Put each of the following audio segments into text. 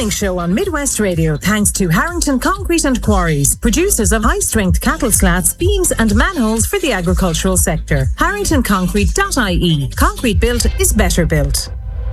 morning show on Midwest Radio thanks to Harrington Concrete and Quarries, producers of high-strength cattle slats, beams and manholes for the agricultural sector. HarringtonConcrete.ie. Concrete built is better built.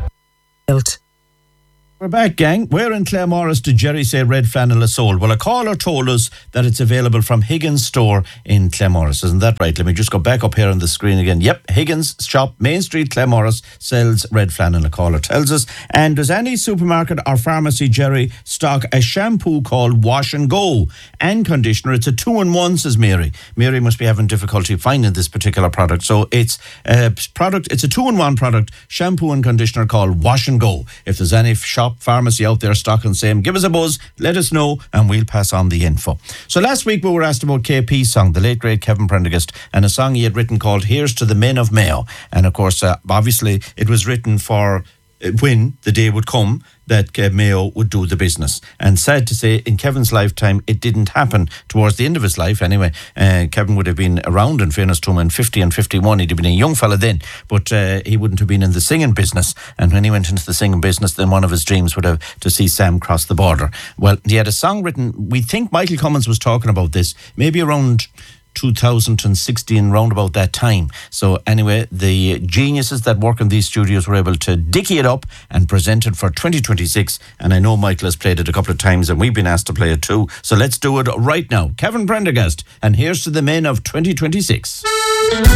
We're back, gang. Where in Claremorris did Jerry say red flannel is sold? Well, a caller told us that it's available from Higgins store in Claremorris. Isn't that right? Let me just go back up here on the screen again. Yep, Higgins shop, Main Street, Claremorris, sells red flannel, a caller tells us. And does any supermarket or pharmacy, Jerry, stock a shampoo called Wash and Go and conditioner? It's a 2-in-1, says Mary. Mary must be having difficulty finding this particular product. So it's a 2-in-1 product, shampoo and conditioner called Wash and Go. If there's any shop, pharmacy out there stocking same, give us a buzz, let us know, and we'll pass on the info. So last week we were asked about KP's song, the late great Kevin Prendergast, and a song he had written called Here's to the Men of Mayo. And of course, obviously it was written for when the day would come that Mayo would do the business. And sad to say, in Kevin's lifetime, it didn't happen. Towards the end of his life, anyway, Kevin would have been around, in fairness to him, in 50 and 51. He'd have been a young fella then, but he wouldn't have been in the singing business. And when he went into the singing business, then one of his dreams would have to see Sam cross the border. Well, he had a song written, we think Michael Cummins was talking about this, maybe around 2016, round about that time. So anyway, the geniuses that work in these studios were able to dicky it up and present it for 2026. And I know Michael has played it a couple of times and we've been asked to play it too. So let's do it right now. Kevin Prendergast, and here's to the men of 2026.